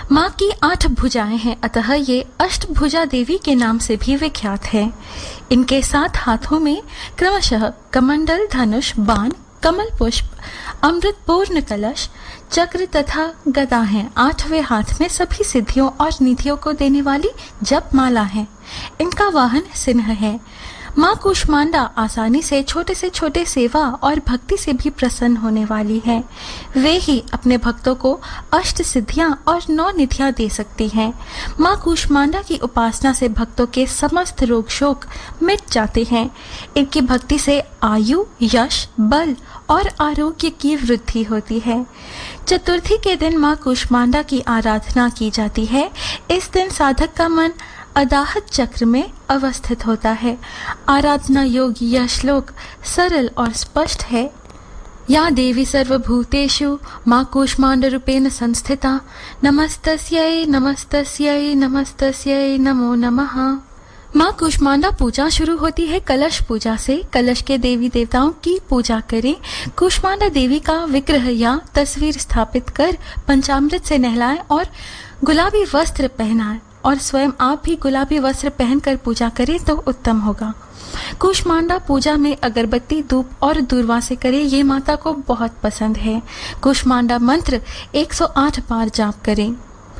माँ की 8 भुजाएं हैं, अतः ये अष्टभुजा देवी के नाम से भी विख्यात है। इनके 7 हाथों में क्रमशः कमंडल, धनुष, बाण, कमल पुष्प, अमृत पूर्ण कलश, चक्र तथा गदा है। 8वें हाथ में सभी सिद्धियों और निधियों को देने वाली जप माला है। इनका वाहन सिंह है। माँ कूष्मांडा आसानी से छोटे सेवा और भक्ति से भी प्रसन्न होने वाली है। वे ही अपने भक्तों को अष्ट सिद्धियां और 9 निधियां दे सकती हैं। माँ कूष्मांडा की उपासना से भक्तों के समस्त रोग शोक मिट जाते हैं। इनकी भक्ति से आयु, यश, बल और आरोग्य की वृद्धि होती है। चतुर्थी के दिन माँ कूष्मांडा की आराधना की जाती है। इस दिन साधक का मन अदाहत चक्र में अवस्थित होता है। आराधना योग्य यह श्लोक सरल और स्पष्ट है। या देवी सर्वभूतेषु माँ कूष्मांड रूपेण संस्थिता नमस्तस्यै नमस्तस्यै नमस्तस्यै नमो नमः। माँ कूष्मांडा पूजा शुरू होती है कलश पूजा से। कलश के देवी देवताओं की पूजा करें। कूष्मांडा देवी का विग्रह या तस्वीर स्थापित कर पंचामृत से नहलाएं और गुलाबी वस्त्र पहनाएं और स्वयं आप भी गुलाबी वस्त्र पहनकर पूजा करें तो उत्तम होगा। कूष्मांडा पूजा में अगरबत्ती, धूप और दूर्वा से करें, ये माता को बहुत पसंद है। कूष्मांडा मंत्र 108 बार जाप करें।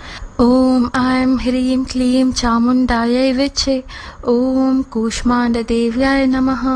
ओम ऐं ह्रीं क्लीं चामुंडायै विच्चे ओम कूष्मांडा देव्याय नमः।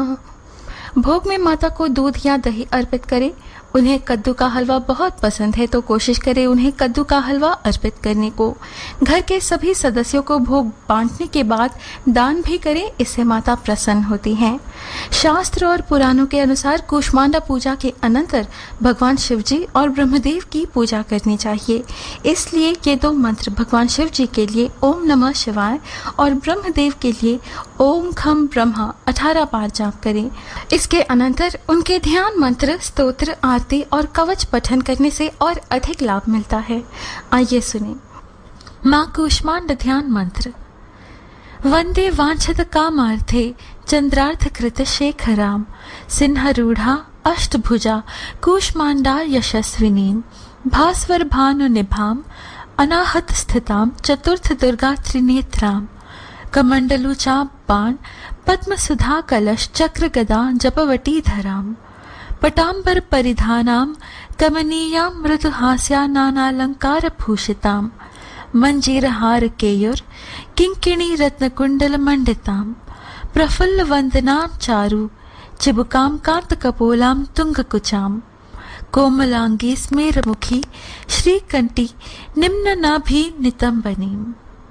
भोग में माता को दूध या दही अर्पित करें। उन्हें कद्दू का हलवा बहुत पसंद है तो कोशिश करें उन्हें कद्दू का हलवा अर्पित करने को। घर के सभी सदस्यों को भोग बांटने के बाद दान भी करें, इससे माता प्रसन्न होती हैं। शास्त्र और पुराणों के अनुसार कूष्मांडा पूजा के अनंतर भगवान शिवजी और ब्रह्मदेव की पूजा करनी चाहिए। इसलिए ये 2 मंत्र भगवान शिव जी के लिए ओम नमः शिवाय और ब्रह्मदेव के लिए ओम खम ब्रह्मा 18 बार जाप करें। इसके अनंतर उनके ध्यान मंत्र, स्तोत्र, आरती और कवच पठन करने से और अधिक लाभ मिलता है। आइए सुने माँ कूष्मांडा ध्यान मंत्र। वंदे वांछित कामार्थे चंद्रार्थ कृत शेखराम सिंहरूढ़ा अष्टभुजा कूष्मांडा यशस्विनीम भास्वर भानु निभाम अनाहत स्थिताम चतुर्थ दुर्गा त्रिनेत्राम कमंडलुचा बाण पद्म सुधा कलश चक्र गदा जपवटी धराम पटांबर परिधानाम कमनीयां मृदुहास्या नानालंकार भूषिताम मंजीरहार केयुर किंकिणी रत्नकुंडल मंडिताम प्रफुल्ल वंदनां चारु चिबुकाम कांत कपोलाम तुंगकुचाम कोमलांगी स्मेरमुखी श्रीकंठी निम्न नाभि नितंबनीम।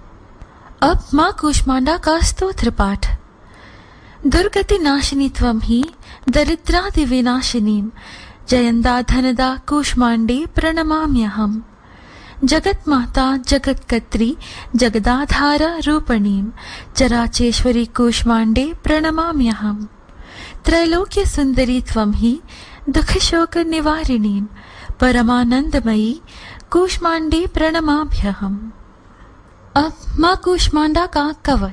अब माँ कूष्मांडा का स्तोत्र पाठ। दुर्गति नाशिनी त्वं ही दरिद्रादि विनाशिनीं जयंदा धनदा कूष्मांडी प्रणमाम्यहम् जगत माता जगत्कत्री जगदाधारा रूपणीं चराचेश्वरी कूष्मांडे प्रणमाम्यहम् त्रैलोक्य सुंदरी त्वं ही दुख शोक निवारिणीं परमानंदमयी कूष्मांडे प्रणमाम्यहम्। अब माँ कूष्मांडा का कवच।